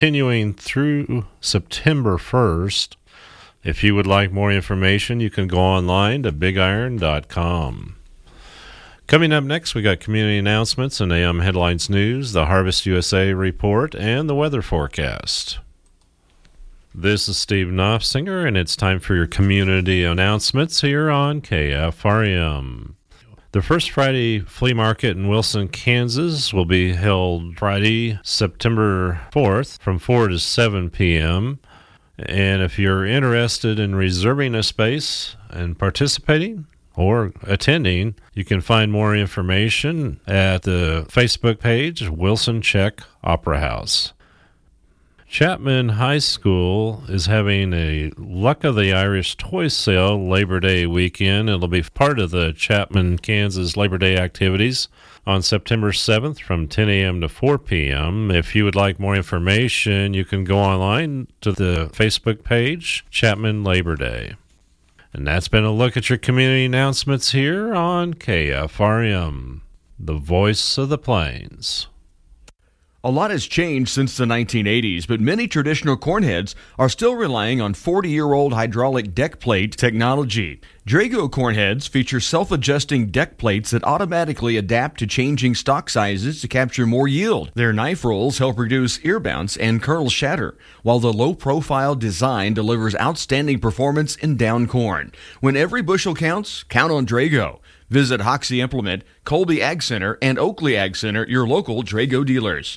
continuing through September 1st. If you would like more information, you can go online to bigiron.com. Coming up next, we got community announcements and AM Headlines News, the Harvest USA report, and the weather forecast. This is Steve Knopfsinger, and it's time for your community announcements here on KFRM. The First Friday Flea Market in Wilson, Kansas will be held Friday, September 4th from 4 to 7 p.m. And if you're interested in reserving a space and participating or attending, you can find more information at the Facebook page, Wilson Czech Opera House. Chapman High School is having a Luck of the Irish toy sale Labor Day weekend. It'll be part of the Chapman, Kansas Labor Day activities on September 7th from 10 a.m. to 4 p.m. If you would like more information, you can go online to the Facebook page, Chapman Labor Day. And that's been a look at your community announcements here on KFRM, the voice of the plains. A lot has changed since the 1980s, but many traditional cornheads are still relying on 40-year-old hydraulic deck plate technology. Drago cornheads feature self-adjusting deck plates that automatically adapt to changing stock sizes to capture more yield. Their knife rolls help reduce ear bounce and kernel shatter, while the low-profile design delivers outstanding performance in down corn. When every bushel counts, count on Drago. Visit Hoxie Implement, Colby Ag Center, and Oakley Ag Center, your local Drago dealers.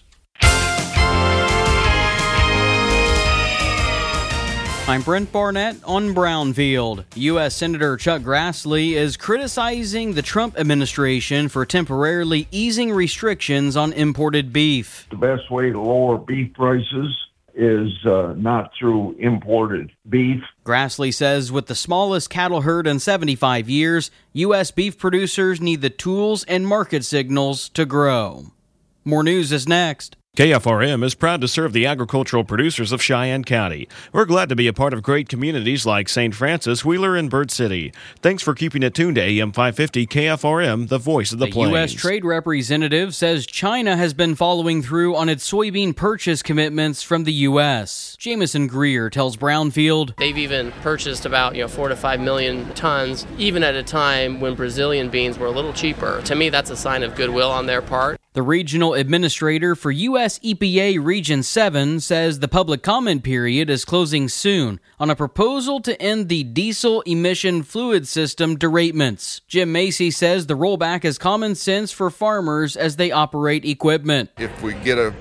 I'm Brent Barnett on Brownfield. U.S. Senator Chuck Grassley is criticizing the Trump administration for temporarily easing restrictions on imported beef. The best way to lower beef prices is not through imported beef. Grassley says with the smallest cattle herd in 75 years, U.S. beef producers need the tools and market signals to grow. More news is next. KFRM is proud to serve the agricultural producers of Cheyenne County. We're glad to be a part of great communities like St. Francis, Wheeler, and Bird City. Thanks for keeping it tuned to AM 550 KFRM, the voice of the plains. U.S. Trade Representative says China has been following through on its soybean purchase commitments from the U.S. Jameson Greer tells Brownfield. They've even purchased about 4 to 5 million tons, even at a time when Brazilian beans were a little cheaper. To me, that's a sign of goodwill on their part. The regional administrator for U.S. EPA Region 7 says the public comment period is closing soon on a proposal to end the diesel emission fluid system deratements. Jim Macy says the rollback is common sense for farmers as they operate equipment. If we get a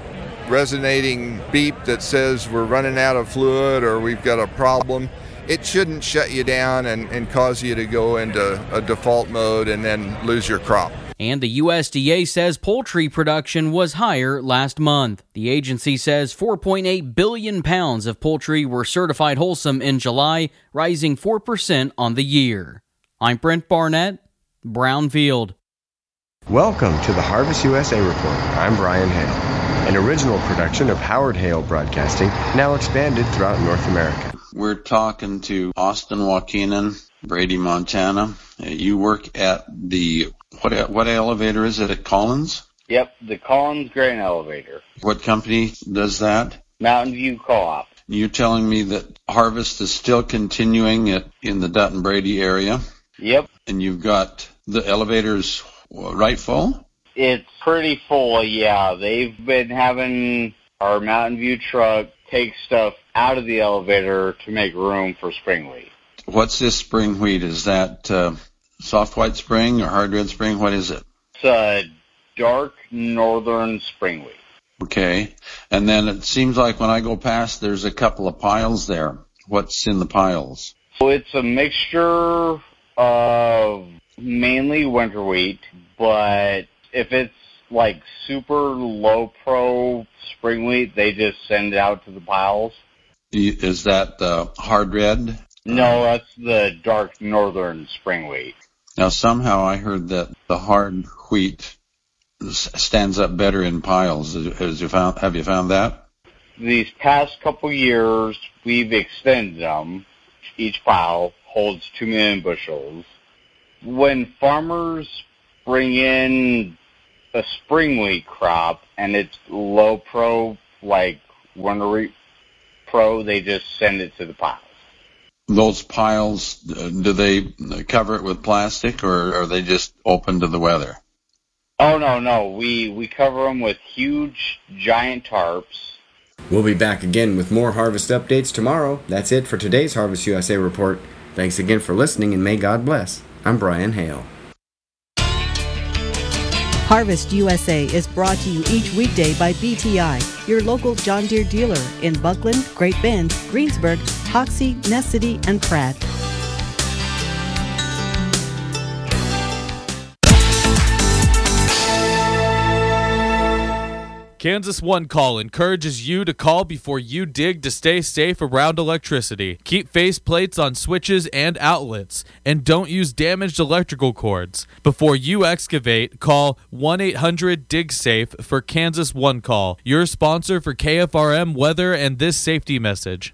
resonating beep that says we're running out of fluid or we've got a problem, it shouldn't shut you down and cause you to go into a default mode and then lose your crop. And the USDA says poultry production was higher last month. The agency says 4.8 billion pounds of poultry were certified wholesome in July, rising 4% on the year. I'm Brent Barnett, Brownfield. Welcome to the Harvest USA Report. I'm Brian Hale, an original production of Howard Hale Broadcasting, now expanded throughout North America. We're talking to Austin Waukenan, Brady, Montana. You work at the, what elevator is it at Collins? Yep, the Collins Grain Elevator. What company does that? Mountain View Co-op. You're telling me that harvest is still continuing in the Dutton Brady area? Yep. And you've got the elevators right full? It's pretty full, yeah. They've been having our Mountain View truck take stuff out of the elevator to make room for spring wheat. What's this spring wheat? Is that soft white spring or hard red spring? What is it? It's a dark northern spring wheat. Okay. And then it seems like when I go past, there's a couple of piles there. What's in the piles? So it's a mixture of mainly winter wheat, but if it's like super low pro spring wheat, they just send it out to the piles. Is that the hard red? No, that's the dark northern spring wheat. Now, somehow I heard that the hard wheat stands up better in piles. Have you found that? These past couple years, we've extended them. Each pile holds 2 million bushels. When farmers bring in a spring wheat crop and it's low pro, like Winter Wheat Pro, they just send it to the piles. Those piles, do they cover it with plastic, or are they just open to the weather? Oh, no. We cover them with huge, giant tarps. We'll be back again with more harvest updates tomorrow. That's it for today's Harvest USA Report. Thanks again for listening, and may God bless. I'm Brian Hale. Harvest USA is brought to you each weekday by BTI, your local John Deere dealer in Buckland, Great Bend, Greensburg, Hoxie, Ness City, and Pratt. Kansas One Call encourages you to call before you dig to stay safe around electricity. Keep faceplates on switches and outlets, and don't use damaged electrical cords. Before you excavate, call 1-800-DIG-SAFE for Kansas One Call, your sponsor for KFRM weather and this safety message.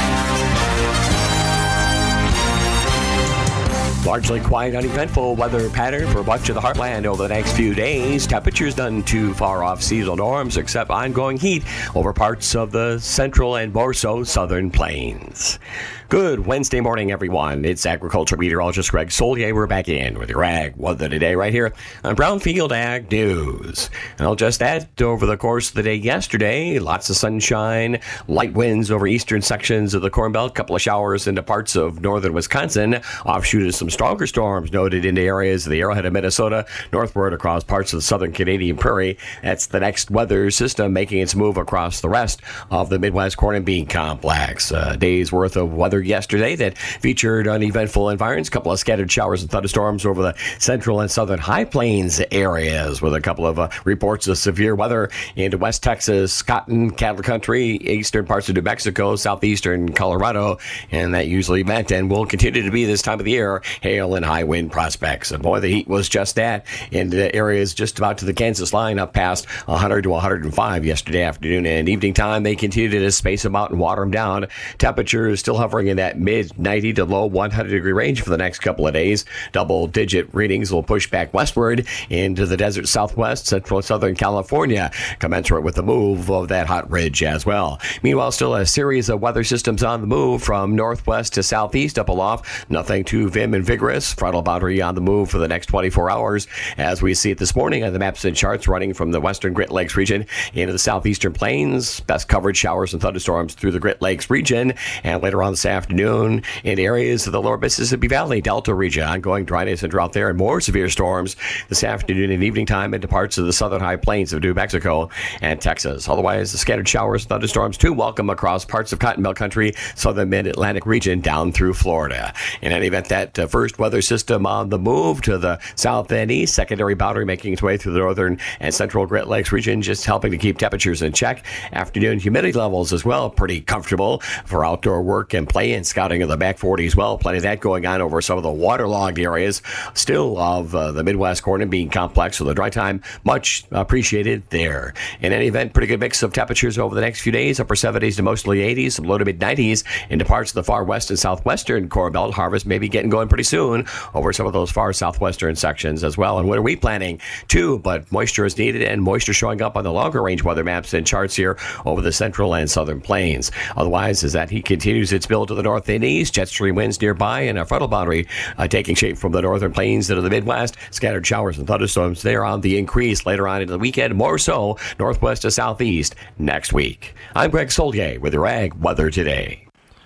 Largely quiet, uneventful weather pattern for much of the heartland over the next few days. Temperatures none too far off seasonal norms, except ongoing heat over parts of the central and more so southern plains. Good Wednesday morning, everyone. It's agriculture meteorologist Greg Solier. We're back in with your ag weather today right here on Brownfield Ag News. And I'll just add, over the course of the day yesterday, lots of sunshine, light winds over eastern sections of the Corn Belt, couple of showers into parts of northern Wisconsin, offshoot of some stronger storms noted into areas of the Arrowhead of Minnesota, northward across parts of the southern Canadian prairie. That's the next weather system making its move across the rest of the Midwest corn and bean complex. A day's worth of weather yesterday that featured uneventful environs, a couple of scattered showers and thunderstorms over the central and southern high plains areas, with a couple of reports of severe weather into West Texas, cotton, cattle country, eastern parts of New Mexico, southeastern Colorado, and that usually meant and will continue to be this time of the year, hail and high wind prospects. And boy, the heat was just that in the areas just about to the Kansas line, up past 100 to 105 yesterday afternoon and evening time. They continued to space them out and water them down. Temperatures still hovering in that mid 90 to low 100 degree range for the next couple of days. Double digit readings will push back westward into the desert southwest, central and southern California, commensurate with the move of that hot ridge as well. Meanwhile, still a series of weather systems on the move from northwest to southeast up aloft. Nothing too vim and vigorous. Frontal boundary on the move for the next 24 hours as we see it this morning on the maps and charts, running from the western Great Lakes region into the southeastern plains. Best coverage showers and thunderstorms through the Great Lakes region, and later on this afternoon in areas of the lower Mississippi Valley Delta region. Ongoing dryness and drought there, and more severe storms this afternoon and evening time into parts of the southern high plains of New Mexico and Texas. Otherwise, the scattered showers and thunderstorms too welcome across parts of Cotton Belt country, southern mid-Atlantic region down through Florida. In any event, that first weather system on the move to the south and east, secondary boundary making its way through the northern and central Great Lakes region, just helping to keep temperatures in check. Afternoon humidity levels as well, pretty comfortable for outdoor work and play and scouting of the back 40 as well. Plenty of that going on over some of the waterlogged areas still of the Midwest corn and bean complex, so the dry time much appreciated there. In any event, pretty good mix of temperatures over the next few days, upper 70s to mostly 80s, some low to mid 90s into parts of the far west and southwestern Corn Belt. Harvest may be getting going pretty soon over some of those far southwestern sections as well. And winter wheat planting too, but moisture is needed, and moisture showing up on the longer range weather maps and charts here over the central and southern plains. Otherwise, as that heat continues its build to the north and east, jet stream winds nearby and a frontal boundary taking shape from the northern plains into the Midwest. Scattered showers and thunderstorms there on the increase later on into the weekend, more so northwest to southeast next week. I'm Greg Solier with your Ag Weather Today.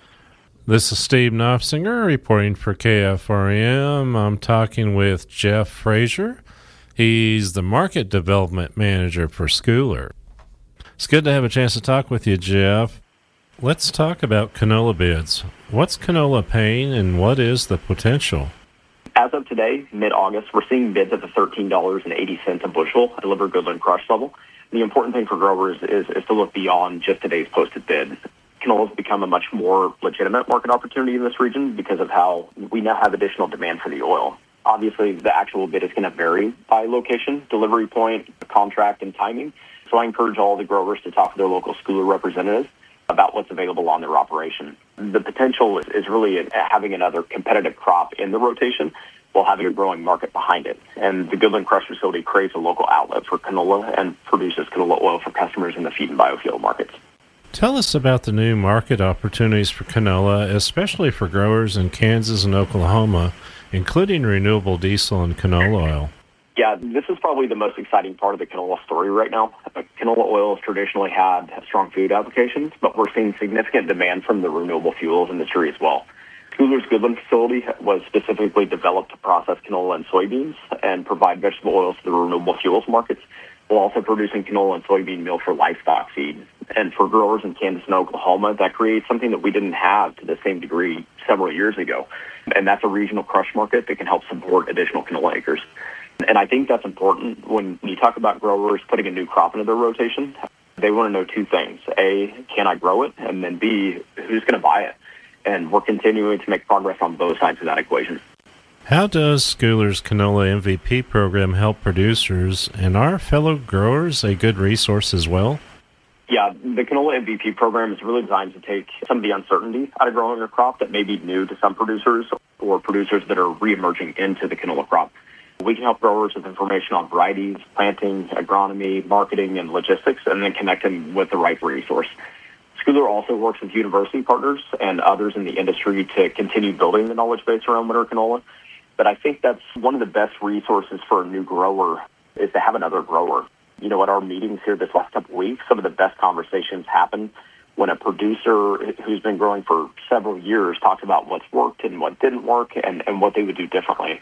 This is Steve Knopfsinger reporting for KFRM. I'm talking with Jeff Frazier. He's the Market Development Manager for Schooler. It's good to have a chance to talk with you, Jeff. Let's talk about canola bids. What's canola paying and what is the potential? As of today, mid-August, we're seeing bids at the $13.80 a bushel at liver Goodland crush level. The important thing for growers is to look beyond just today's posted bid. Canola has become a much more legitimate market opportunity in this region because of how we now have additional demand for the oil. Obviously, the actual bid is going to vary by location, delivery point, contract, and timing. So I encourage all the growers to talk to their local schooler representatives about what's available on their operation. The potential is really having another competitive crop in the rotation while having a growing market behind it. And the Goodland Crush facility creates a local outlet for canola and produces canola oil for customers in the feed and biofuel markets. Tell us about the new market opportunities for canola, especially for growers in Kansas and Oklahoma, including renewable diesel and canola oil. Yeah, this is probably the most exciting part of the canola story right now. Canola oil has traditionally had strong food applications, but we're seeing significant demand from the renewable fuels industry as well. Schooler's Goodland facility was specifically developed to process canola and soybeans and provide vegetable oils to the renewable fuels markets, while also producing canola and soybean meal for livestock feed. And for growers in Kansas and Oklahoma, that creates something that we didn't have to the same degree several years ago. And that's a regional crush market that can help support additional canola acres. And I think that's important when you talk about growers putting a new crop into their rotation. They want to know two things. A, can I grow it? And then B, who's going to buy it? And we're continuing to make progress on both sides of that equation. How does Schooler's Canola MVP program help producers, and are fellow growers a good resource as well? Yeah, the Canola MVP program is really designed to take some of the uncertainty out of growing a crop that may be new to some producers or producers that are reemerging into the canola crop. We can help growers with information on varieties, planting, agronomy, marketing, and logistics, and then connect them with the right resource. Schooler also works with university partners and others in the industry to continue building the knowledge base around winter canola. But I think that's one of the best resources for a new grower is to have another grower. You know, at our meetings here this last couple of weeks, some of the best conversations happen when a producer who's been growing for several years talks about what's worked and what didn't work and what they would do differently.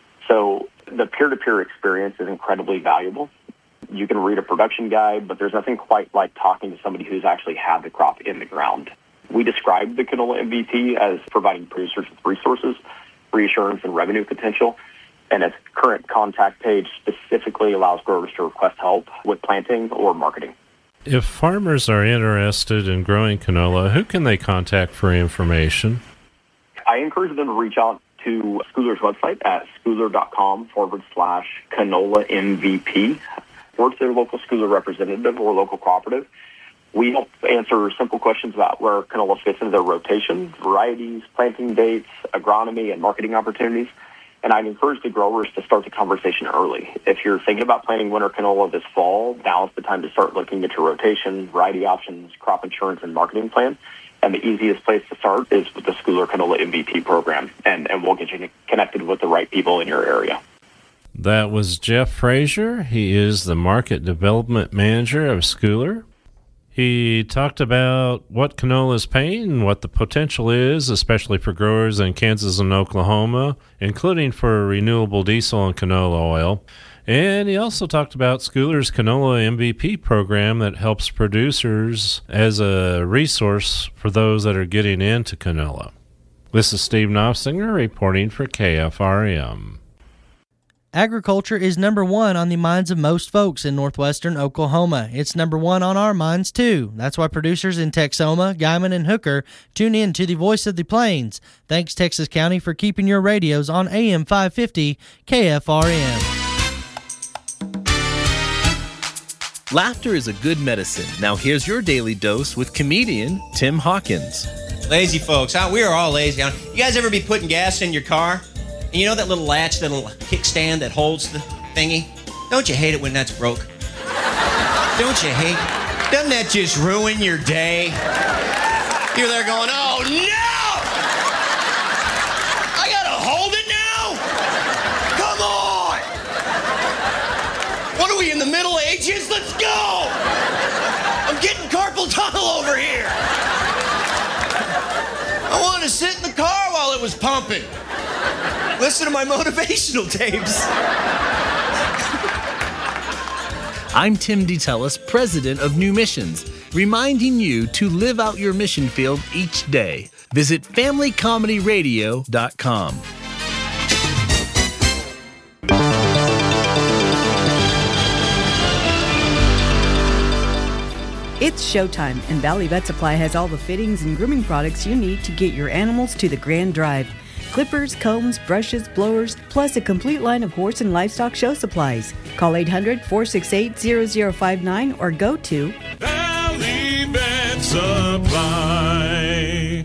So the peer-to-peer experience is incredibly valuable. You can read a production guide, but there's nothing quite like talking to somebody who's actually had the crop in the ground. We describe the canola MVP as providing producers with resources, reassurance, and revenue potential. And its current contact page specifically allows growers to request help with planting or marketing. If farmers are interested in growing canola, who can they contact for information? I encourage them to reach out to Schooler's website at schooler.com/canola MVP, or to their local Schooler representative or local cooperative. We help answer simple questions about where canola fits into their rotation, varieties, planting dates, agronomy, and marketing opportunities. And I'd encourage the growers to start the conversation early. If you're thinking about planting winter canola this fall, now's the time to start looking at your rotation, variety options, crop insurance, and marketing plan. And the easiest place to start is with the Schooler Canola MVP program, and we'll get you connected with the right people in your area. That was Jeff Frazier. He is the Market Development Manager of Schooler. He talked about what canola is paying and what the potential is, especially for growers in Kansas and Oklahoma, including for renewable diesel and canola oil. And he also talked about Schooler's Canola MVP program that helps producers as a resource for those that are getting into canola. This is Steve Knopfsinger reporting for KFRM. Agriculture is number one on the minds of most folks in northwestern Oklahoma. It's number one on our minds, too. That's why producers in Texoma, Guymon, and Hooker tune in to the Voice of the Plains. Thanks, Texas County, for keeping your radios on AM 550 KFRM. Laughter is a good medicine. Now here's your daily dose with comedian Tim Hawkins. Lazy folks, we are all lazy. You guys ever be putting gas in your car? And you know that little latch, that little kickstand that holds the thingy? Don't you hate it when that's broke? Don't you hate? Doesn't that just ruin your day? You're there going, oh no! I gotta hold it now? Come on! What are we in the Middle Ages? Let's go! I'm getting carpal tunnel over here. I wanted to sit in the car while it was pumping. Listen to my motivational tapes. I'm Tim DeTellis, president of New Missions, reminding you to live out your mission field each day. Visit FamilyComedyRadio.com. It's showtime, and Valley Vet Supply has all the fittings and grooming products you need to get your animals to the Grand Drive. Clippers, combs, brushes, blowers, plus a complete line of horse and livestock show supplies. Call 800-468-0059 or go to Valley Vet Supply.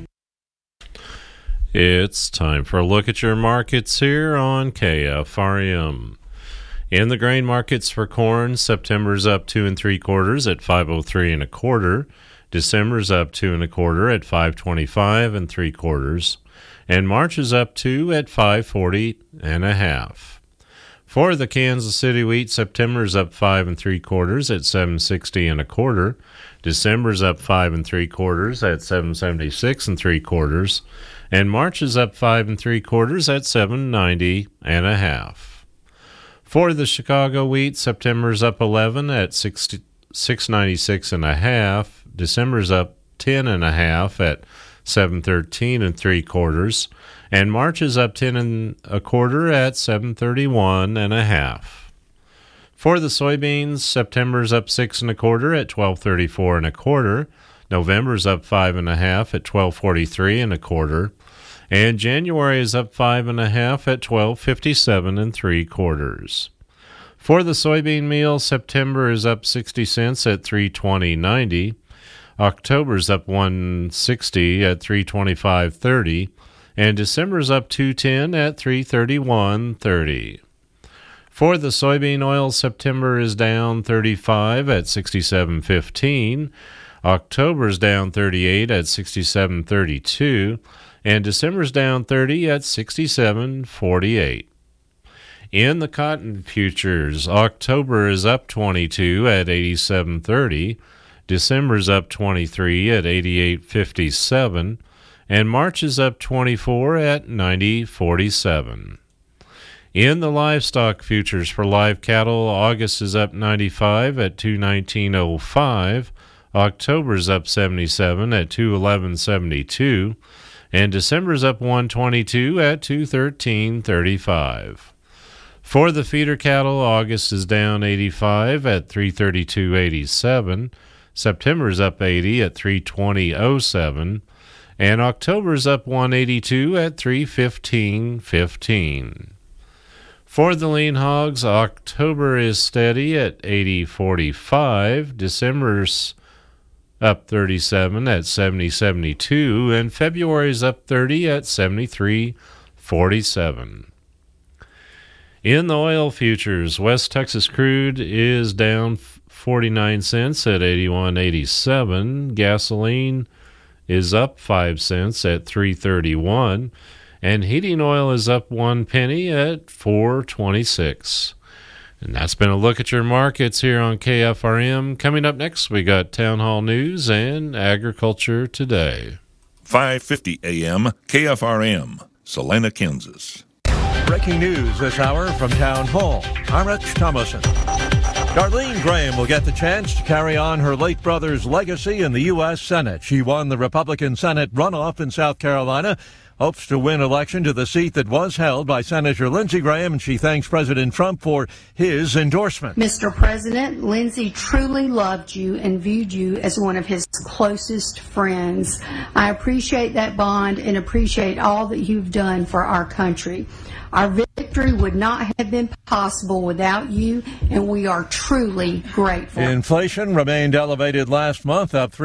It's time for a look at your markets here on KFRM. In the grain markets for corn, September's up 2 3/4 at $5.03 1/4. December's up 2 1/4 at 525 3/4, and March is up 2 at 540 1/2. For the Kansas City wheat, September's up 5 3/4 at 760 1/4. December's up 5 3/4 at 776 3/4, and March is up 5 3/4 at 790 1/2. For the Chicago wheat, September's up 11 at 696 1/2. December's up 10 1/2 at 713 3/4, and March is up 10 1/4 at 731 1/2. For the soybeans, September's up 6 1/4 at 1234 1/4. November's up 5 1/2 at 1243 1/4, and January is up 5 1/2 at 1257 3/4. For the soybean meal, September is up 60 cents at 320.90. October's up 160 at 325.30, and December's up 210 at 331.30. For the soybean oil, September is down 35 at 67.15. October's down 38 at 67.32, and December's down 30 at 67.48. In the cotton futures, October is up 22 at 87.30, December's up 23 at 88.57, and March is up 24 at 90.47. In the livestock futures for live cattle, August is up 95 at 219.05, October's up 77 at 211.72, and December's up 122 at 213.35. For the feeder cattle, August is down 85 at 332.87, September's up 80 at 320.07, and October's up 182 at 315.15. For the lean hogs, October is steady at 80.45, December's up 37 at 70.72, and February's up 30 at 73.47. In the oil futures, West Texas crude is down 49 cents at 81.87, gasoline is up 5 cents at 3.31, and heating oil is up 1 penny at 4.26. And that's been a look at your markets here on KFRM. Coming up next, we got Town Hall News and Agriculture Today. 5:50 a.m. KFRM, Salina, Kansas. Breaking news this hour from Town Hall. I'm Rich Thomason. Darlene Graham will get the chance to carry on her late brother's legacy in the U.S. Senate. She won the Republican Senate runoff in South Carolina, hopes to win election to the seat that was held by Senator Lindsey Graham, and she thanks President Trump for his endorsement. Mr. President, Lindsey truly loved you and viewed you as one of his closest friends. I appreciate that bond and appreciate all that you've done for our country. Our victory would not have been possible without you, and we are truly grateful. Inflation remained elevated last month, up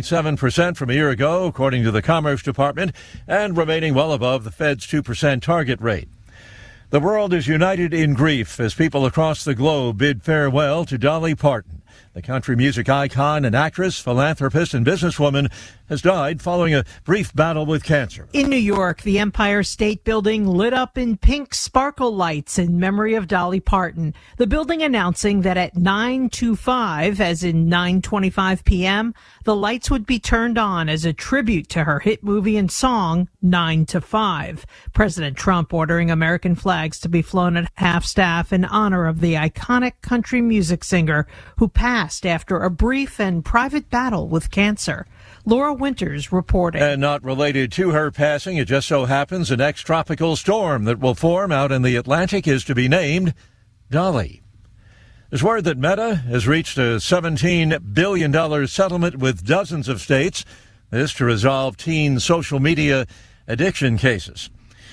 3.7% from a year ago, according to the Commerce Department, and remaining well above the Fed's 2% target rate. The world is united in grief as people across the globe bid farewell to Dolly Parton. The country music icon and actress, philanthropist, and businesswoman has died following a brief battle with cancer. In New York, the Empire State Building lit up in pink sparkle lights in memory of Dolly Parton. The building announcing that at 9:25, as in 9:25 p.m., the lights would be turned on as a tribute to her hit movie and song, 9 to 5. President Trump ordering American flags to be flown at half-staff in honor of the iconic country music singer who passed after a brief and private battle with cancer. Laura Winters reporting. And not related to her passing, it just so happens the next tropical storm that will form out in the Atlantic is to be named Dolly. There's word that Meta has reached a $17 billion settlement with dozens of states, this to resolve teen social media addiction cases.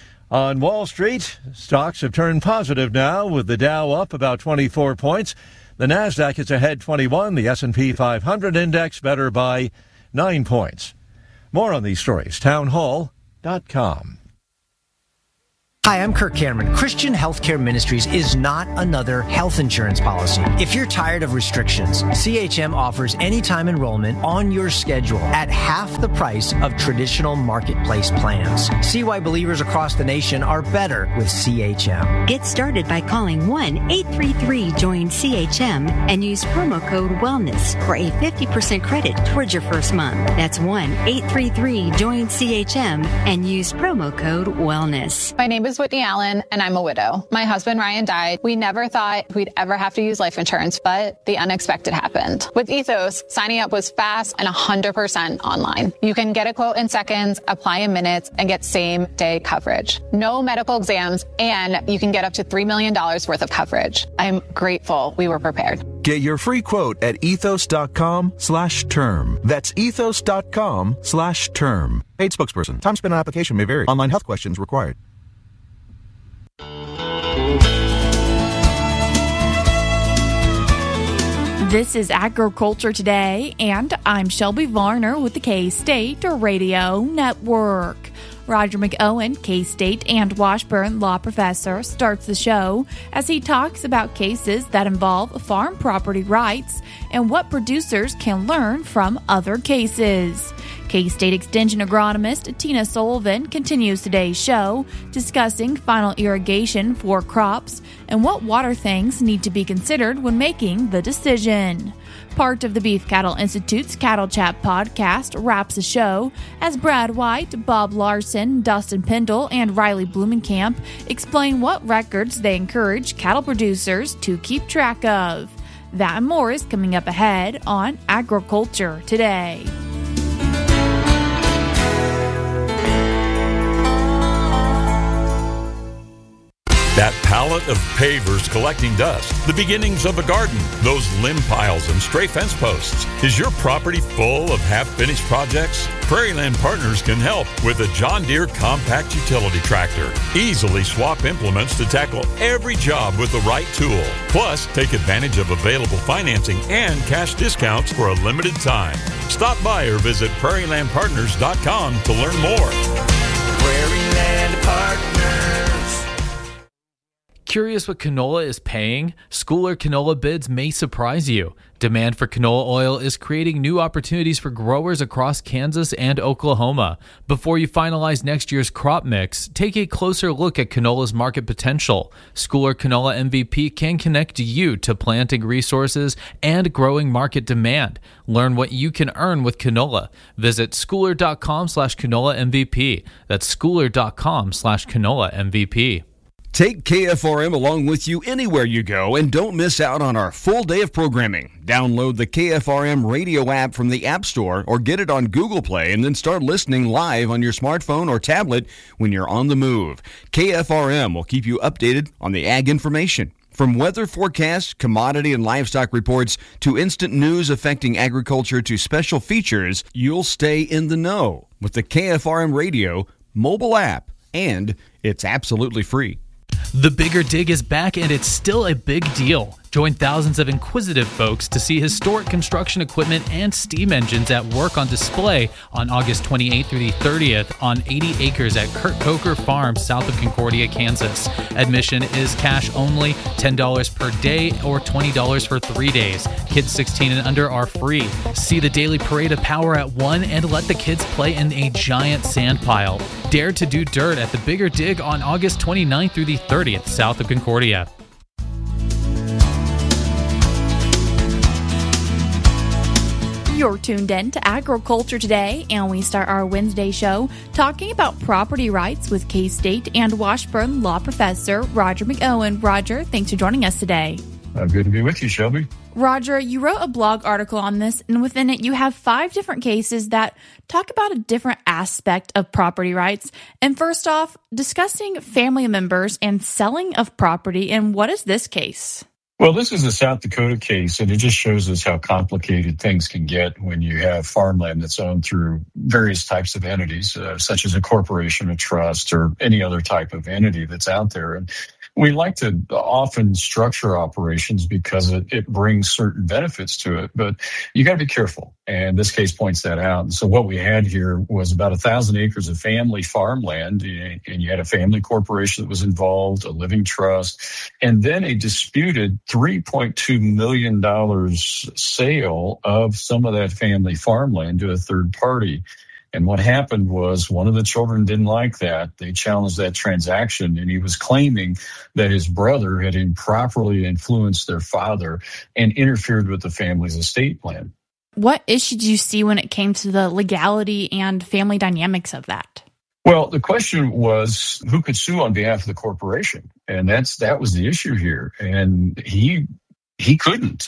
On Wall Street, stocks have turned positive now, with the Dow up about 24 points. The Nasdaq is ahead 21, the S&P 500 index better by 9 points. More on these stories, townhall.com. Hi, I'm Kirk Cameron. Christian Healthcare Ministries is not another health insurance policy. If you're tired of restrictions, CHM offers anytime enrollment on your schedule at half the price of traditional marketplace plans. See why believers across the nation are better with CHM. Get started by calling 1-833-JOIN-CHM and use promo code WELLNESS for a 50% credit towards your first month. That's 1-833-JOIN-CHM and use promo code WELLNESS. My name is Whitney Allen, and I'm a widow. My husband, Ryan, died. We never thought we'd ever have to use life insurance, but the unexpected happened. With Ethos, signing up was fast and 100% online. You can get a quote in seconds, apply in minutes, and get same-day coverage. No medical exams, and you can get up to $3 million worth of coverage. I'm grateful we were prepared. Get your free quote at ethos.com/term. That's ethos.com/term. Paid spokesperson. Time spent on application may vary. Online health questions required. This is Agriculture Today, and I'm Shelby Varner with the K-State Radio Network. Roger McOwen, K-State and Washburn law professor, starts the show as he talks about cases that involve farm property rights and what producers can learn from other cases. K-State Extension agronomist Tina Sullivan continues today's show discussing final irrigation for crops and what water things need to be considered when making the decision. Part of the Beef Cattle Institute's Cattle Chat podcast wraps the show as Brad White, Bob Larson, Dustin Pendle, and Riley Blumenkamp explain what records they encourage cattle producers to keep track of. That and more is coming up ahead on Agriculture Today. That pallet of pavers collecting dust, the beginnings of a garden, those limb piles and stray fence posts. Is your property full of half-finished projects? Prairieland Partners can help with a John Deere compact utility tractor. Easily swap implements to tackle every job with the right tool. Plus, take advantage of available financing and cash discounts for a limited time. Stop by or visit prairielandpartners.com to learn more. Prairieland Partners. Curious what canola is paying? Schooler Canola Bids may surprise you. Demand for canola oil is creating new opportunities for growers across Kansas and Oklahoma. Before you finalize next year's crop mix, take a closer look at canola's market potential. Schooler Canola MVP can connect you to planting resources and growing market demand. Learn what you can earn with canola. Visit schooler.com/canola MVP. That's schooler.com/canola MVP. Take KFRM along with you anywhere you go and don't miss out on our full day of programming. Download the KFRM radio app from the App Store or get it on Google Play and then start listening live on your smartphone or tablet when you're on the move. KFRM will keep you updated on the ag information. From weather forecasts, commodity and livestock reports, to instant news affecting agriculture to special features, you'll stay in the know with the KFRM radio mobile app, and it's absolutely free. The Bigger Dig is back, and it's still a big deal. Join thousands of inquisitive folks to see historic construction equipment and steam engines at work on display on August 28th through the 30th on 80 acres at Kurt Coker Farm, south of Concordia, Kansas. Admission is cash only, $10 per day or $20 for 3 days. Kids 16 and under are free. See the daily parade of power at 1 and let the kids play in a giant sand pile. Dare to do dirt at the Bigger Dig on August 29th through the 30th, south of Concordia. You're tuned in to Agriculture Today, and we start our Wednesday show talking about property rights with K-State and Washburn law professor Roger McOwen. Roger, thanks for joining us today. Good to be with you, Shelby. Roger, you wrote a blog article on this, and within it you have 5 different cases that talk about a different aspect of property rights. And first off, discussing family members and selling of property, and what is this case? Well, this is a South Dakota case, and it just shows us how complicated things can get when you have farmland that's owned through various types of entities, such as a corporation, a trust, or any other type of entity that's out there. And We like to often structure operations because it brings certain benefits to it, but you got to be careful. And this case points that out. And so what we had here was about 1,000 acres of family farmland, and you had a family corporation that was involved, a living trust, and then a disputed $3.2 million sale of some of that family farmland to a third party. And what happened was one of the children didn't like that. They challenged that transaction, and he was claiming that his brother had improperly influenced their father and interfered with the family's estate plan. What issues did you see when it came to the legality and family dynamics of that? Well, the question was who could sue on behalf of the corporation, and that was the issue here. And he couldn't.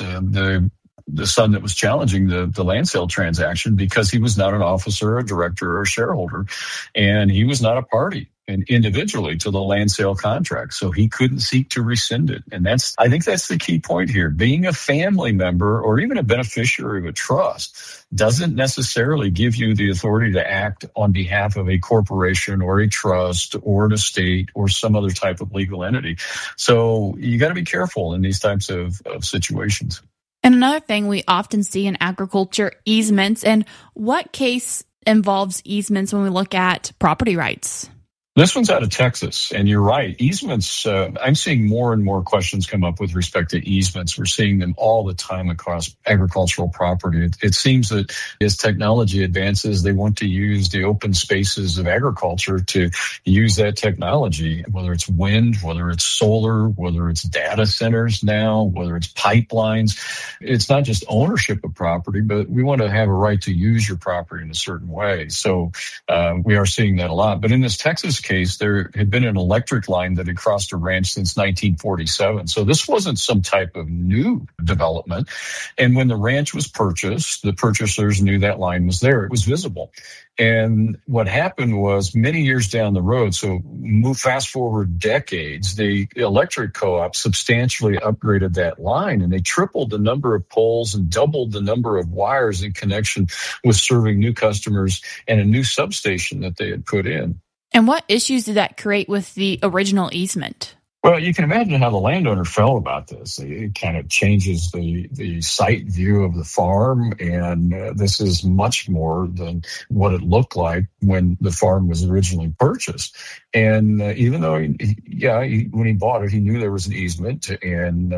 The son that was challenging the land sale transaction, because he was not an officer, a director, or a shareholder, and he was not a party and individually to the land sale contract, so he couldn't seek to rescind it. And I think that's the key point here. Being a family member or even a beneficiary of a trust doesn't necessarily give you the authority to act on behalf of a corporation or a trust or an estate or some other type of legal entity. So you got to be careful in these types of situations. And another thing we often see in agriculture, easements. And what case involves easements when we look at property rights? This one's out of Texas, and you're right. Easements, I'm seeing more and more questions come up with respect to easements. We're seeing them all the time across agricultural property. It seems that as technology advances, they want to use the open spaces of agriculture to use that technology, whether it's wind, whether it's solar, whether it's data centers now, whether it's pipelines. It's not just ownership of property, but we want to have a right to use your property in a certain way. So we are seeing that a lot. But in this Texas case, there had been an electric line that had crossed a ranch since 1947. So this wasn't some type of new development. And when the ranch was purchased, the purchasers knew that line was there. It was visible. And what happened was many years down the road, so fast forward decades, the electric co-op substantially upgraded that line, and they tripled the number of poles and doubled the number of wires in connection with serving new customers and a new substation that they had put in. And what issues did that create with the original easement? Well, you can imagine how the landowner felt about this. It kind of changes the site view of the farm, and this is much more than what it looked like when the farm was originally purchased. And even though, when he bought it, he knew there was an easement, and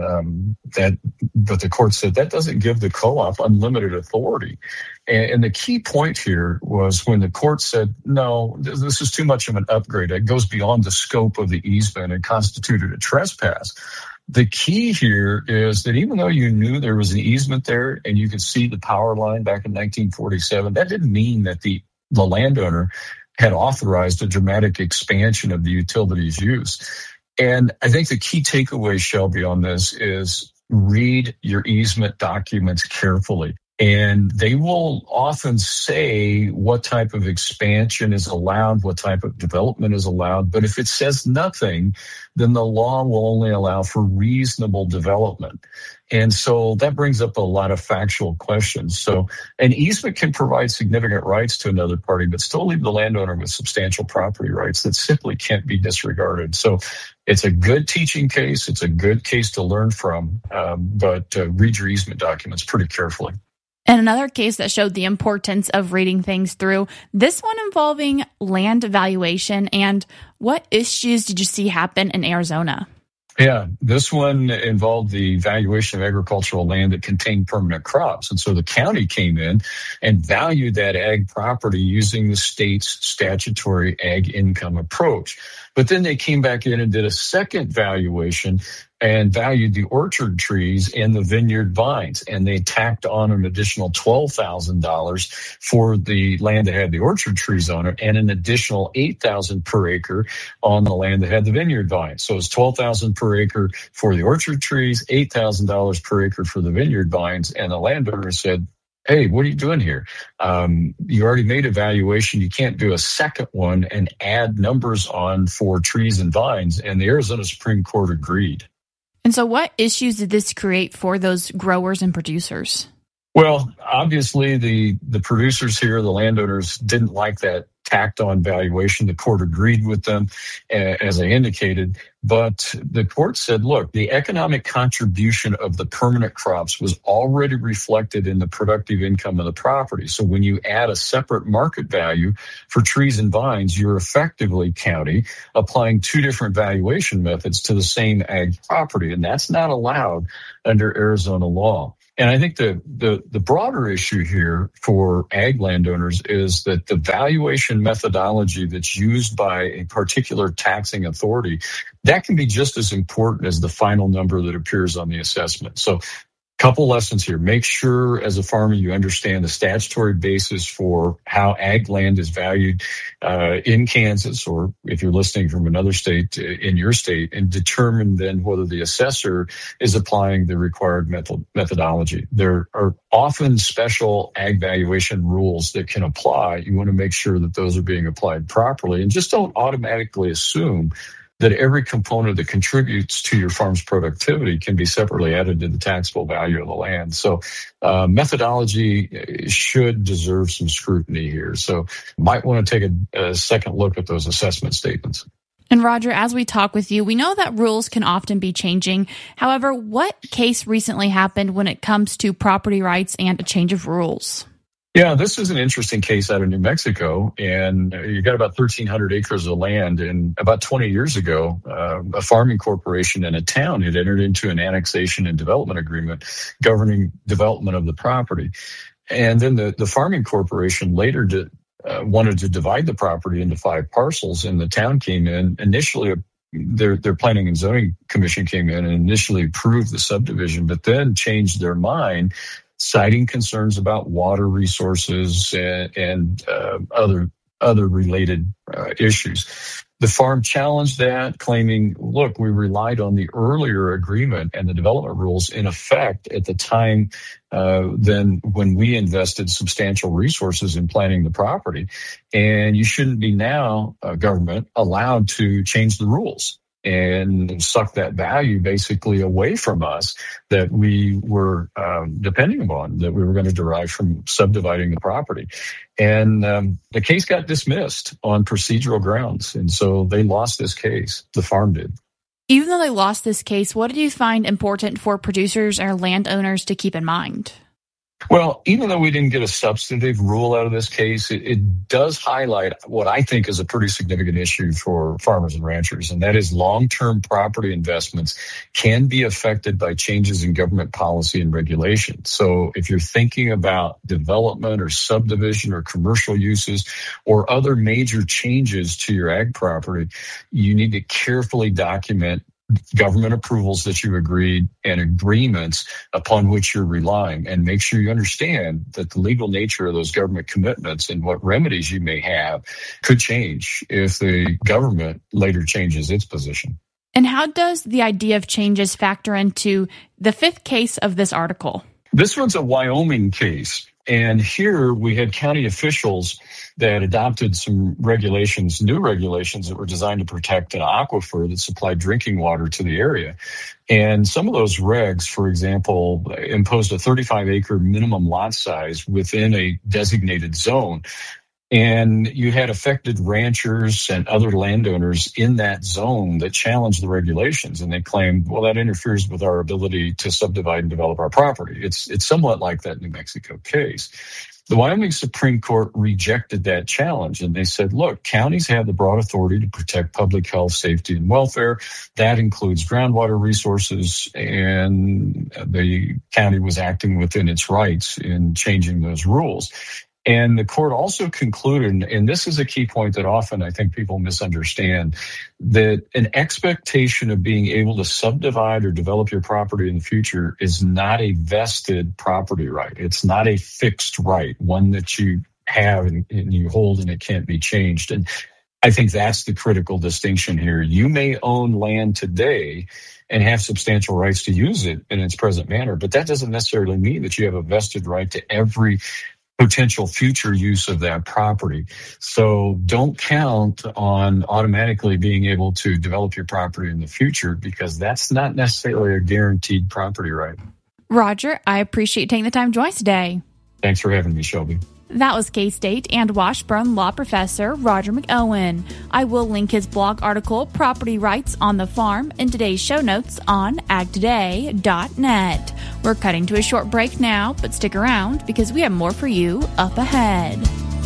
but the court said that doesn't give the co-op unlimited authority. And the key point here was when the court said, no, this is too much of an upgrade. It goes beyond the scope of the easement and constituted a trespass. The key here is that even though you knew there was an easement there and you could see the power line back in 1947, that didn't mean that the landowner had authorized a dramatic expansion of the utilities use. And I think the key takeaway, Shelby, on this is read your easement documents carefully. And they will often say what type of expansion is allowed, what type of development is allowed. But if it says nothing, then the law will only allow for reasonable development. And so that brings up a lot of factual questions. So an easement can provide significant rights to another party, but still leave the landowner with substantial property rights that simply can't be disregarded. So it's a good teaching case. It's a good case to learn from, but read your easement documents pretty carefully. And another case that showed the importance of reading things through, this one involving land valuation. And what issues did you see happen in Arizona? Yeah, this one involved the valuation of agricultural land that contained permanent crops. And so the county came in and valued that ag property using the state's statutory ag income approach. But then they came back in and did a second valuation and valued the orchard trees and the vineyard vines. And they tacked on an additional $12,000 for the land that had the orchard trees on it and an additional $8,000 per acre on the land that had the vineyard vines. So it's $12,000 per acre for the orchard trees, $8,000 per acre for the vineyard vines. And the landowner said, hey, what are you doing here? You already made a valuation. You can't do a second one and add numbers on for trees and vines. And the Arizona Supreme Court agreed. And so what issues did this create for those growers and producers? Well, obviously the producers here, the landowners, didn't like that tacked on valuation. The court agreed with them, as I indicated. But the court said, look, the economic contribution of the permanent crops was already reflected in the productive income of the property. So when you add a separate market value for trees and vines, you're effectively, county, applying two different valuation methods to the same ag property. And that's not allowed under Arizona law. And I think the broader issue here for ag landowners is that the valuation methodology that's used by a particular taxing authority, that can be just as important as the final number that appears on the assessment. So couple lessons here. Make sure as a farmer you understand the statutory basis for how ag land is valued in Kansas, or if you're listening from another state, in your state, and determine then whether the assessor is applying the required methodology. There are often special ag valuation rules that can apply. You want to make sure that those are being applied properly, and just don't automatically assume that every component that contributes to your farm's productivity can be separately added to the taxable value of the land. So methodology should deserve some scrutiny here. So might want to take a second look at those assessment statements. And Roger, as we talk with you, we know that rules can often be changing. However, what case recently happened when it comes to property rights and a change of rules? Yeah, this is an interesting case out of New Mexico, and you got about 1,300 acres of land. And about 20 years ago, a farming corporation in a town had entered into an annexation and development agreement governing development of the property. And then the farming corporation later wanted to divide the property into 5 parcels, and the town came in. Initially, their planning and zoning commission came in and initially approved the subdivision, but then changed their mind, citing concerns about water resources and other related issues. The farm challenged that, claiming, look, we relied on the earlier agreement and the development rules in effect at the time then when we invested substantial resources in planning the property. And you shouldn't be now, government, allowed to change the rules and suck that value basically away from us that we were depending upon, that we were going to derive from subdividing the property. And the case got dismissed on procedural grounds. And so they lost this case. The farm did. Even though they lost this case, what did you find important for producers or landowners to keep in mind? Well, even though we didn't get a substantive rule out of this case, it does highlight what I think is a pretty significant issue for farmers and ranchers, and that is long-term property investments can be affected by changes in government policy and regulation. So if you're thinking about development or subdivision or commercial uses or other major changes to your ag property, you need to carefully document government approvals that you agreed and agreements upon which you're relying, and make sure you understand that the legal nature of those government commitments and what remedies you may have could change if the government later changes its position. And how does the idea of changes factor into the 5th case of this article? This one's a Wyoming case. And here we had county officials that adopted some regulations, new regulations that were designed to protect an aquifer that supplied drinking water to the area. And some of those regs, for example, imposed a 35-acre minimum lot size within a designated zone. And you had affected ranchers and other landowners in that zone that challenged the regulations. And they claimed, well, that interferes with our ability to subdivide and develop our property. It's somewhat like that New Mexico case. The Wyoming Supreme Court rejected that challenge, and they said, look, counties have the broad authority to protect public health, safety, and welfare. That includes groundwater resources, and the county was acting within its rights in changing those rules. And the court also concluded, and this is a key point that often I think people misunderstand, that an expectation of being able to subdivide or develop your property in the future is not a vested property right. It's not a fixed right, one that you have and you hold and it can't be changed. And I think that's the critical distinction here. You may own land today and have substantial rights to use it in its present manner, but that doesn't necessarily mean that you have a vested right to every potential future use of that property. So don't count on automatically being able to develop your property in the future, because that's not necessarily a guaranteed property right. Roger, I appreciate you taking the time to join us today. Thanks for having me, Shelby. That was K-State and Washburn law professor Roger McOwen. I will link his blog article, Property Rights on the Farm, in today's show notes on agtoday.net. We're cutting to a short break now, but stick around because we have more for you up ahead.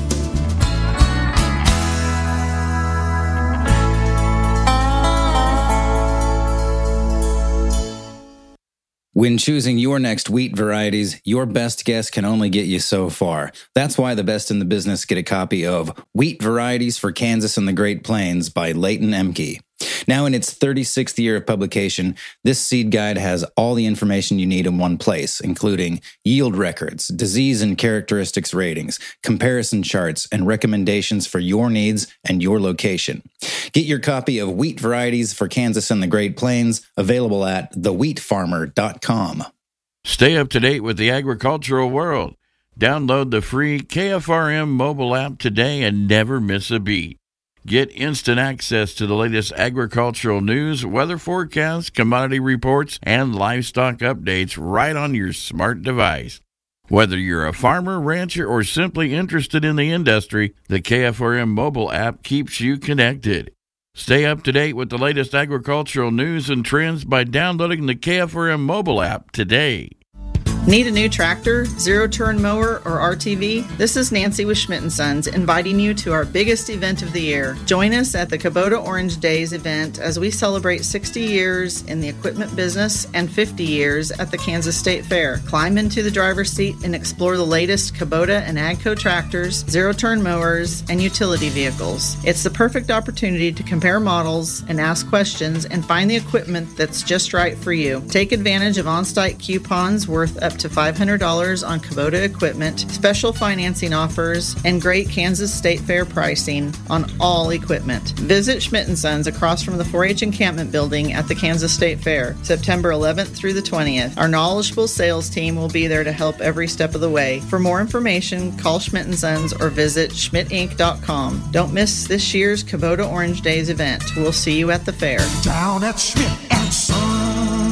When choosing your next wheat varieties, your best guess can only get you so far. That's why the best in the business get a copy of Wheat Varieties for Kansas and the Great Plains by Leighton Emke. Now in its 36th year of publication, this seed guide has all the information you need in one place, including yield records, disease and characteristics ratings, comparison charts, and recommendations for your needs and your location. Get your copy of Wheat Varieties for Kansas and the Great Plains, available at thewheatfarmer.com. Stay up to date with the agricultural world. Download the free KFRM mobile app today and never miss a beat. Get instant access to the latest agricultural news, weather forecasts, commodity reports, and livestock updates right on your smart device. Whether you're a farmer, rancher, or simply interested in the industry, the KFRM mobile app keeps you connected. Stay up to date with the latest agricultural news and trends by downloading the KFRM mobile app today. Need a new tractor, zero-turn mower, or RTV? This is Nancy with Schmidt & Sons, inviting you to our biggest event of the year. Join us at the Kubota Orange Days event as we celebrate 60 years in the equipment business and 50 years at the Kansas State Fair. Climb into the driver's seat and explore the latest Kubota and AGCO tractors, zero-turn mowers, and utility vehicles. It's the perfect opportunity to compare models and ask questions and find the equipment that's just right for you. Take advantage of on-site coupons worth up to $500 on Kubota equipment, special financing offers, and great Kansas State Fair pricing on all equipment. Visit Schmidt & Sons across from the 4-H encampment building at the Kansas State Fair, September 11th through the 20th. Our knowledgeable sales team will be there to help every step of the way. For more information, call Schmidt & Sons or visit schmidtinc.com. Don't miss this year's Kubota Orange Days event. We'll see you at the fair. Down at Schmidt & Sons.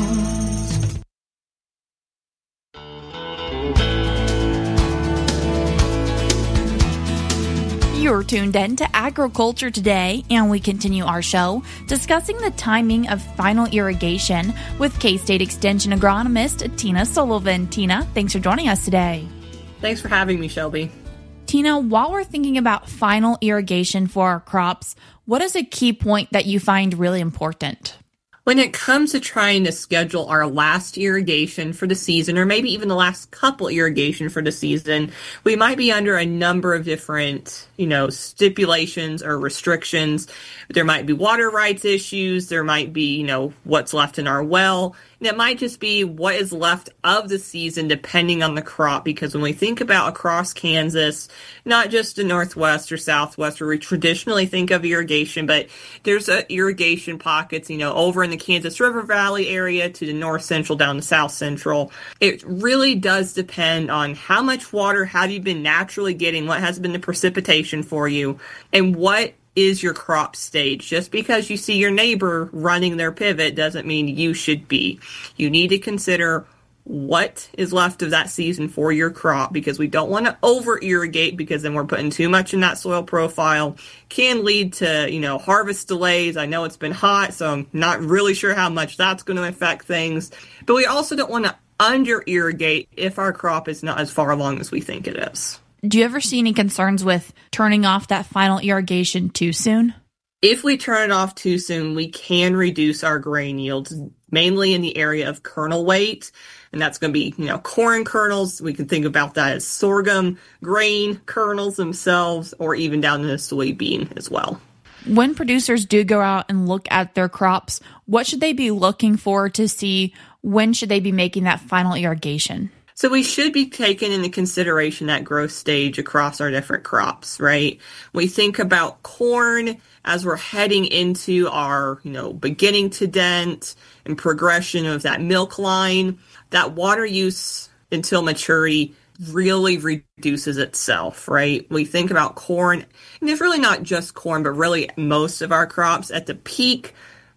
You're tuned in to Agriculture Today, and we continue our show discussing the timing of final irrigation with K-State Extension agronomist Tina Sullivan. Tina, thanks for joining us today. Thanks for having me, Shelby. Tina, while we're thinking about final irrigation for our crops, what is a key point that you find really important? When it comes to trying to schedule our last irrigation for the season, or maybe even the last couple irrigation for the season, we might be under a number of different, stipulations or restrictions. There might be water rights issues. There might be, what's left in our well. And it might just be what is left of the season depending on the crop. Because when we think about across Kansas, not just the Northwest or Southwest where we traditionally think of irrigation, but there's irrigation pockets, over in the Kansas River Valley area to the North Central down to South Central. It really does depend on how much water have you been naturally getting, what has been the precipitation for you, and what is your crop stage. Just because you see your neighbor running their pivot doesn't mean you should be. You need to consider what is left of that season for your crop, because we don't want to over irrigate, because then we're putting too much in that soil profile. Can lead to, harvest delays. I know it's been hot, so I'm not really sure how much that's going to affect things. But we also don't want to under irrigate if our crop is not as far along as we think it is. Do you ever see any concerns with turning off that final irrigation too soon? If we turn it off too soon, we can reduce our grain yields, mainly in the area of kernel weight. And that's going to be, corn kernels. We can think about that as sorghum, grain kernels themselves, or even down to the soybean as well. When producers do go out and look at their crops, what should they be looking for to see when should they be making that final irrigation? So we should be taking into consideration that growth stage across our different crops, right? We think about corn as we're heading into our, beginning to dent and progression of that milk line. That water use until maturity really reduces itself, right? We think about corn, and it's really not just corn, but really most of our crops at the peak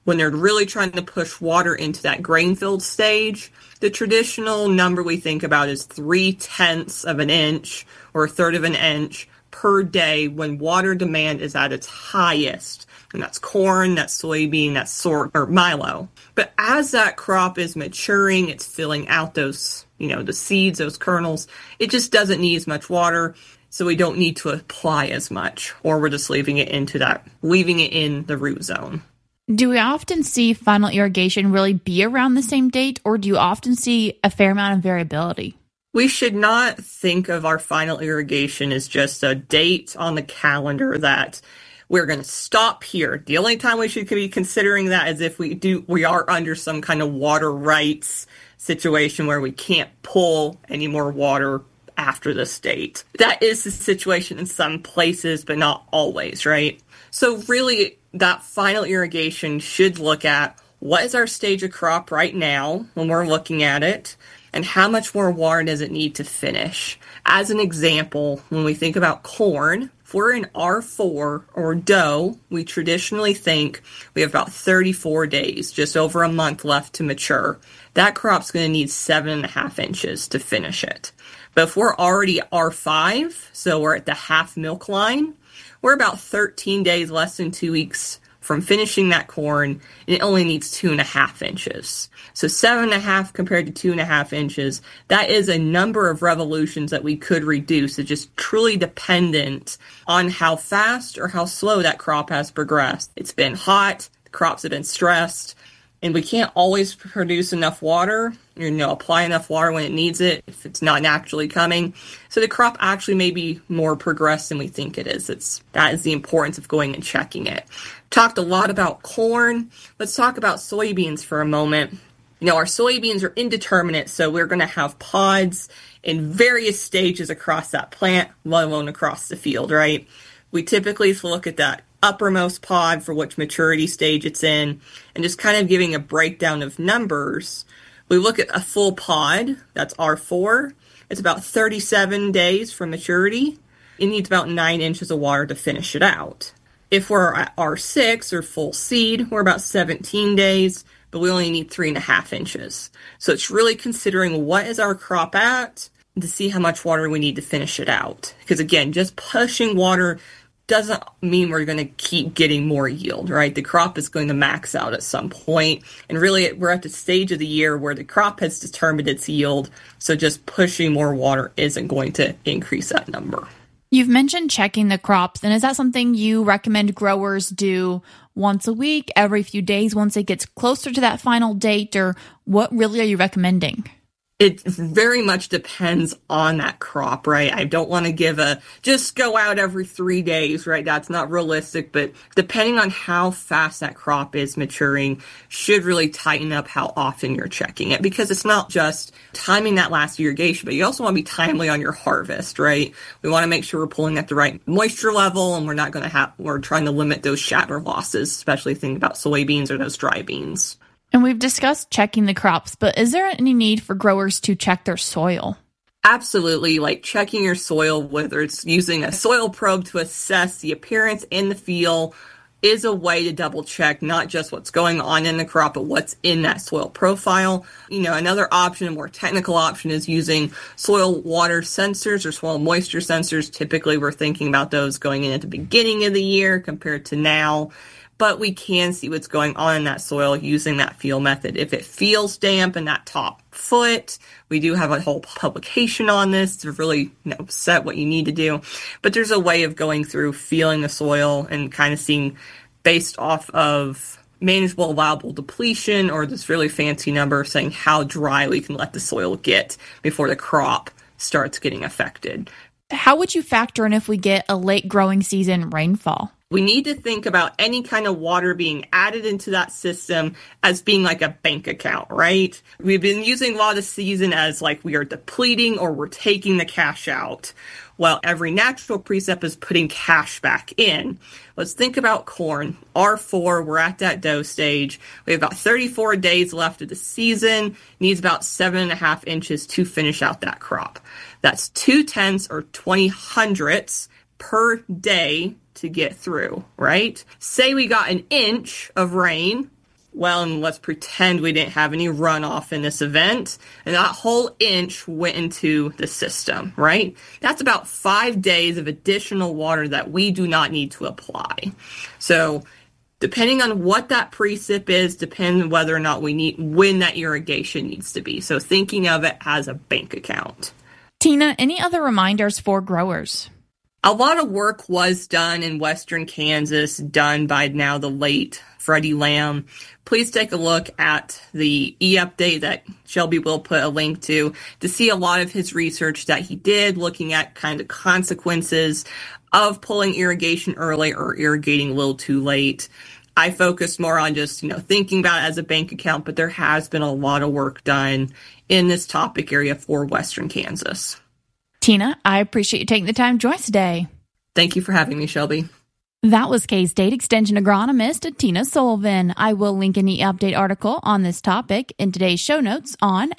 when they're really trying to push water into that grain-filled stage, the traditional number we think about is 3/10 of an inch or 1/3 of an inch per day when water demand is at its highest. And that's corn, that's soybean, that's sorghum or milo. But as that crop is maturing, it's filling out those, the seeds, those kernels. It just doesn't need as much water, so we don't need to apply as much, or we're just leaving it in the root zone. Do we often see final irrigation really be around the same date, or do you often see a fair amount of variability? We should not think of our final irrigation as just a date on the calendar that we're going to stop here. The only time we should be considering that is if we are under some kind of water rights situation where we can't pull any more water after this date. That is the situation in some places, but not always, right? So really, that final irrigation should look at what is our stage of crop right now when we're looking at it, and how much more water does it need to finish. As an example, when we think about corn, if we're in R4 or dough, we traditionally think we have about 34 days, just over a month left to mature. That crop's going to need 7.5 inches to finish it. But if we're already R5, so we're at the half milk line, we're about 13 days, less than 2 weeks from finishing that corn, and it only needs 2.5 inches. So 7.5 compared to 2.5 inches, that is a number of revolutions that we could reduce. It's just truly dependent on how fast or how slow that crop has progressed. It's been hot, the crops have been stressed, and we can't always produce enough water, apply enough water when it needs it if it's not naturally coming. So the crop actually may be more progressed than we think it is. That is the importance of going and checking it. Talked a lot about corn. Let's talk about soybeans for a moment. Our soybeans are indeterminate, so we're going to have pods in various stages across that plant, let alone across the field, right? We typically look at that uppermost pod for which maturity stage it's in, and just kind of giving a breakdown of numbers. We look at a full pod, that's R4. It's about 37 days from maturity. It needs about 9 inches of water to finish it out. If we're at R6 or full seed, we're about 17 days, but we only need 3.5 inches. So it's really considering what is our crop at to see how much water we need to finish it out. Because again, just pushing water doesn't mean we're going to keep getting more yield, right? The crop is going to max out at some point. And really, we're at the stage of the year where the crop has determined its yield. So just pushing more water isn't going to increase that number. You've mentioned checking the crops. And is that something you recommend growers do once a week, every few days, once it gets closer to that final date? Or what really are you recommending? It very much depends on that crop, right? I don't want to just go out every 3 days, right? That's not realistic, but depending on how fast that crop is maturing should really tighten up how often you're checking it, because it's not just timing that last irrigation, but you also want to be timely on your harvest, right? We want to make sure we're pulling at the right moisture level, and we're trying to limit those shatter losses, especially thinking about soybeans or those dry beans. And we've discussed checking the crops, but is there any need for growers to check their soil? Absolutely, like checking your soil, whether it's using a soil probe to assess the appearance and the feel, is a way to double check not just what's going on in the crop, but what's in that soil profile. Another option, a more technical option, is using soil water sensors or soil moisture sensors. Typically, we're thinking about those going in at the beginning of the year compared to now. But we can see what's going on in that soil using that feel method. If it feels damp in that top foot, we do have a whole publication on this to really set what you need to do. But there's a way of going through feeling the soil and kind of seeing based off of manageable allowable depletion or this really fancy number saying how dry we can let the soil get before the crop starts getting affected. How would you factor in if we get a late growing season rainfall? We need to think about any kind of water being added into that system as being like a bank account, right? We've been using a lot of the season as like we are depleting or we're taking the cash out. Well, every natural precept is putting cash back in. Let's think about corn. R4, we're at that dough stage. We have about 34 days left of the season. Needs about 7.5 inches to finish out that crop. That's 0.2 or 20 hundredths per day to get through, right? Say we got an inch of rain, well, and let's pretend we didn't have any runoff in this event, and that whole inch went into the system, right? That's about 5 days of additional water that we do not need to apply. So depending on what that precip is, depends on whether or not when that irrigation needs to be. So thinking of it as a bank account. Tina, any other reminders for growers? A lot of work was done in western Kansas, done by now the late Freddie Lamb. Please take a look at the e-update that Shelby will put a link to see a lot of his research that he did, looking at kind of consequences of pulling irrigation early or irrigating a little too late. I focused more on just, thinking about it as a bank account, but there has been a lot of work done in this topic area for western Kansas. Tina, I appreciate you taking the time to join us today. Thank you for having me, Shelby. That was K-State Extension agronomist Tina Sullivan. I will link an e-update article on this topic in today's show notes on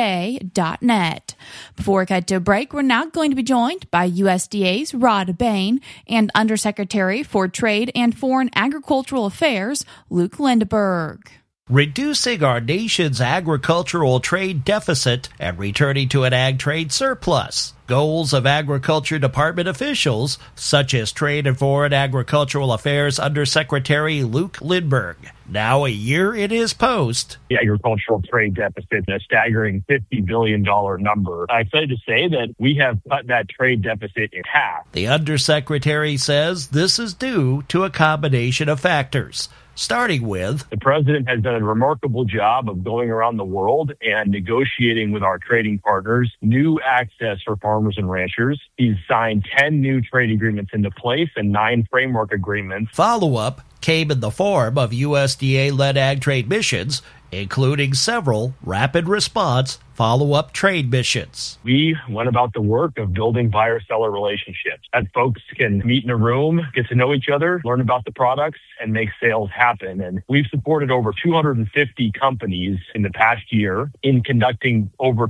agtoday.net. Before we cut to a break, we're now going to be joined by USDA's Rod Bain and Undersecretary for Trade and Foreign Agricultural Affairs, Luke Lindberg. Reducing our nation's agricultural trade deficit and returning to an ag trade surplus. Goals of Agriculture Department officials, such as Trade and Foreign Agricultural Affairs Undersecretary Luke Lindberg. Now a year in his post. The agricultural trade deficit, a staggering $50 billion number. I'm excited to say that we have cut that trade deficit in half. The Undersecretary says this is due to a combination of factors. Starting with, the president has done a remarkable job of going around the world and negotiating with our trading partners new access for farmers and ranchers. He's signed 10 new trade agreements into place and 9 framework agreements. Follow-up came in the form of USDA-led ag trade missions, including several rapid response follow-up trade missions. We went about the work of building buyer-seller relationships that folks can meet in a room, get to know each other, learn about the products, and make sales happen. And we've supported over 250 companies in the past year in conducting over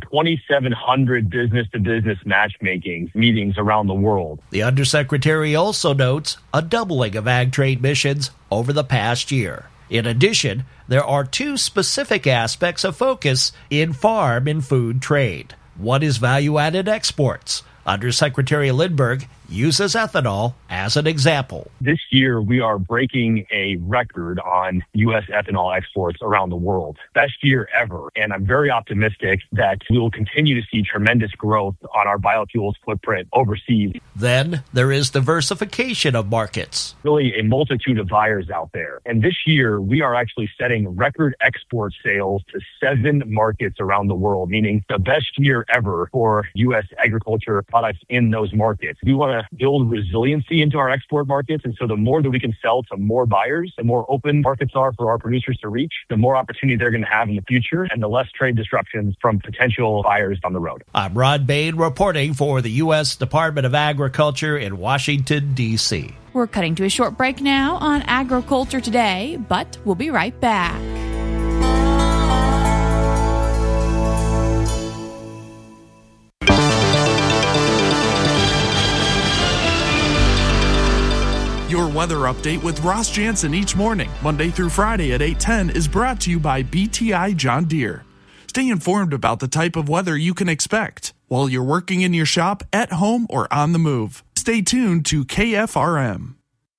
2,700 business-to-business matchmaking meetings around the world. The Undersecretary also notes a doubling of ag trade missions over the past year. In addition, there are 2 specific aspects of focus in farm and food trade. One is value-added exports. Undersecretary Lindberg uses ethanol as an example. This year, we are breaking a record on U.S. ethanol exports around the world. Best year ever. And I'm very optimistic that we will continue to see tremendous growth on our biofuels footprint overseas. Then there is diversification of markets. Really a multitude of buyers out there. And this year, we are actually setting record export sales to 7 markets around the world, meaning the best year ever for U.S. agriculture products in those markets. We want to build resiliency into our export markets. And so the more that we can sell to more buyers, the more open markets are for our producers to reach, the more opportunity they're going to have in the future and the less trade disruptions from potential buyers down the road. I'm Rod Bain reporting for the U.S. Department of Agriculture in Washington, D.C. We're cutting to a short break now on Agriculture Today, but we'll be right back. Your weather update with Ross Jansen each morning, Monday through Friday at 8:10, is brought to you by BTI John Deere. Stay informed about the type of weather you can expect while you're working in your shop, at home, or on the move. Stay tuned to KFRM.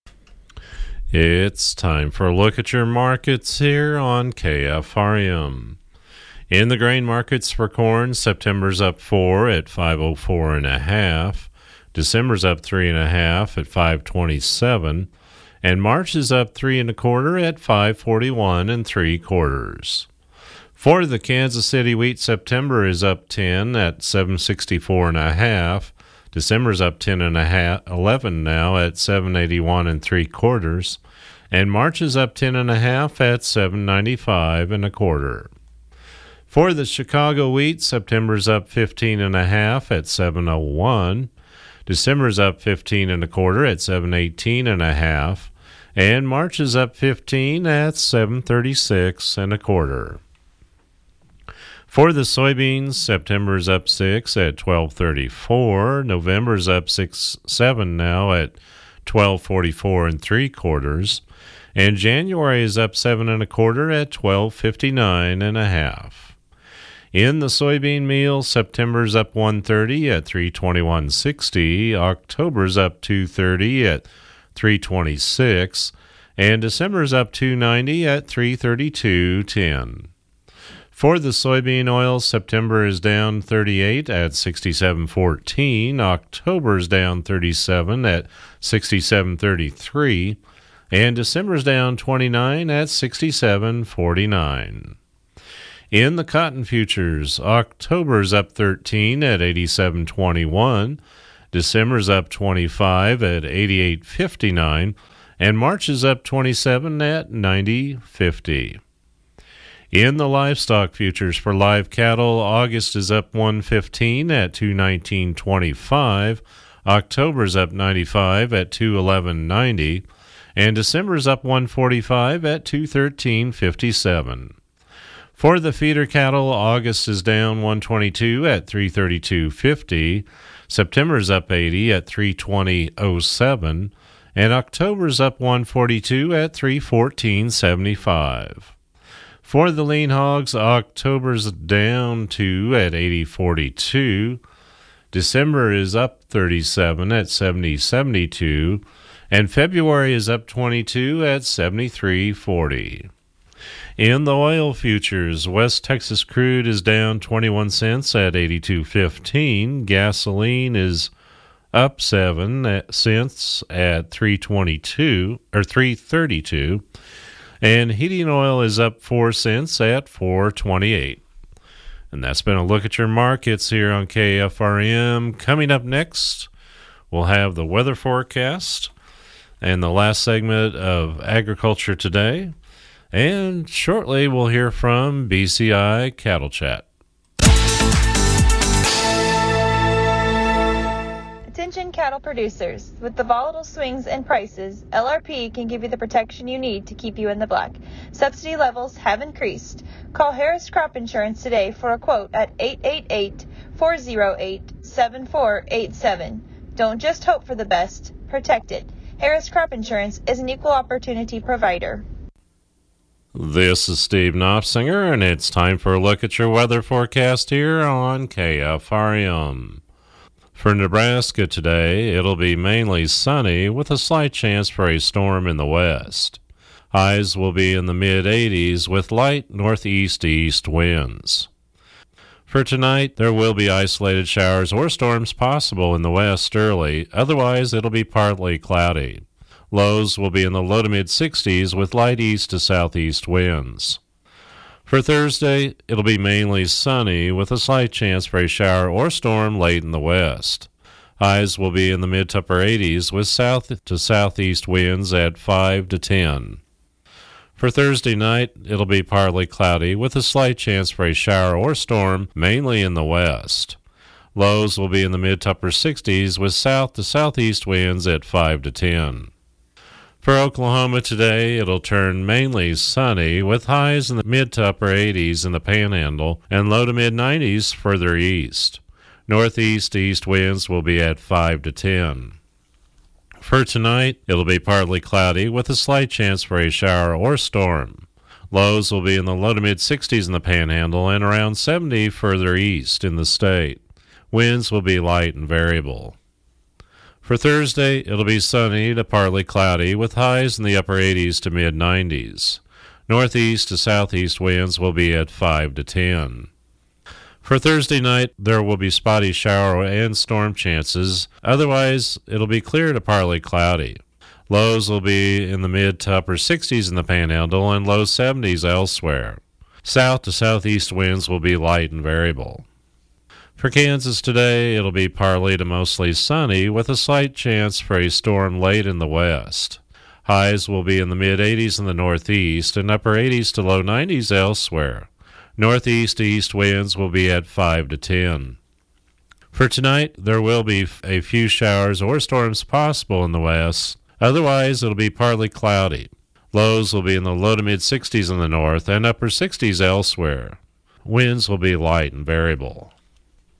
It's time for a look at your markets here on KFRM. In the grain markets for corn, September's up 4 at 504.5. December's up 3.5 at 527, and March is up 3 1/4 at 541 3/4. For the Kansas City wheat, September is up 10 at 764.5. December's up 11 now at 781 3/4, and March is up 10.5 at 795 1/4. For the Chicago wheat, September's up 15.5 at 701. December's up 15 1/4 at 718.5, and March is up 15 at 736 1/4. For the soybeans, September's up 6 at 1234. November's up 7 now at $12.44 3/4, and January is up 7 1/4 at $12.59 1/2. In the soybean meal, September's up 130 at $321.60, October's up 230 at $326, and December's up 290 at $332.10. For the soybean oil, September is down 38 at 67.14, October's down 37 at 67.33, and December's down 29 at 67.49. In the cotton futures, October's up 13 at 87.21, December's up 25 at 88.59, and March is up 27 at 90.50. In the livestock futures for live cattle, August is up 115 at 219.25, October's up 95 at 211.90, and December's up 145 at 213.57. For the feeder cattle, August is down 122 at 332.50, September's up 80 at 320.07, and October's up 142 at 314.75. For the lean hogs, October's down 2 at 80.42, December is up 37 at 70.72, and February is up 22 at 73.40. In the oil futures, West Texas crude is down 21 cents at 82.15, gasoline is up 7 cents at 332, and heating oil is up 4 cents at 4.28. And that's been a look at your markets here on KFRM. Coming up next, we'll have the weather forecast and the last segment of Agriculture Today. And shortly, we'll hear from BCI Cattle Chat. Attention cattle producers. With the volatile swings in prices, LRP can give you the protection you need to keep you in the black. Subsidy levels have increased. Call Harris Crop Insurance today for a quote at 888-408-7487. Don't just hope for the best, protect it. Harris Crop Insurance is an equal opportunity provider. This is Steve Knopfsinger, and it's time for a look at your weather forecast here on KFRM. For Nebraska today, it'll be mainly sunny with a slight chance for a storm in the west. Highs will be in the mid-80s with light northeast-east winds. For tonight, there will be isolated showers or storms possible in the west early, otherwise it'll be partly cloudy. Lows will be in the low to mid-60s with light east to southeast winds. For Thursday, it'll be mainly sunny with a slight chance for a shower or storm late in the west. Highs will be in the mid to upper 80s with south to southeast winds at 5 to 10. For Thursday night, it'll be partly cloudy with a slight chance for a shower or storm mainly in the west. Lows will be in the mid to upper 60s with south to southeast winds at 5 to 10. For Oklahoma today, it'll turn mainly sunny with highs in the mid to upper 80s in the Panhandle and low to mid 90s further east. Northeast-east winds will be at 5 to 10. For tonight, it'll be partly cloudy with a slight chance for a shower or storm. Lows will be in the low to mid 60s in the Panhandle and around 70 further east in the state. Winds will be light and variable. For Thursday, it'll be sunny to partly cloudy with highs in the upper 80s to mid 90s. Northeast to southeast winds will be at 5 to 10. For Thursday night, there will be spotty shower and storm chances. Otherwise, it'll be clear to partly cloudy. Lows will be in the mid to upper 60s in the Panhandle and low 70s elsewhere. South to southeast winds will be light and variable. For Kansas today, it'll be partly to mostly sunny with a slight chance for a storm late in the west. Highs will be in the mid-80s in the northeast and upper 80s to low 90s elsewhere. Northeast-east winds will be at 5 to 10. For tonight, there will be a few showers or storms possible in the west. Otherwise, it'll be partly cloudy. Lows will be in the low to mid-60s in the north and upper 60s elsewhere. Winds will be light and variable.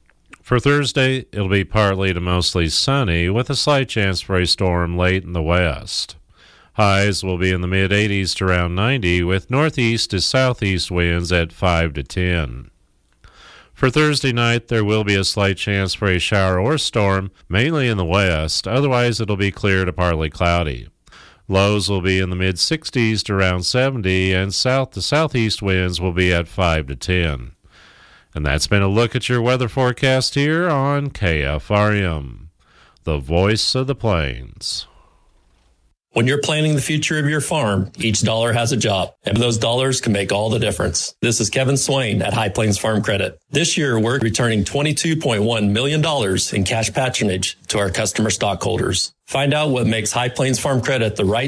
For Thursday, it'll be partly to mostly sunny with a slight chance for a storm late in the west. Highs will be in the mid-80s to around 90 with northeast to southeast winds at 5 to 10. For Thursday night, there will be a slight chance for a shower or storm, mainly in the west. Otherwise, it'll be clear to partly cloudy. Lows will be in the mid-60s to around 70, and south to southeast winds will be at 5 to 10. And that's been a look at your weather forecast here on KFRM, the voice of the plains. When you're planning the future of your farm, each dollar has a job, and those dollars can make all the difference. This is Kevin Swain at High Plains Farm Credit. This year, we're returning $22.1 million in cash patronage to our customer stockholders. Find out what makes High Plains Farm Credit the right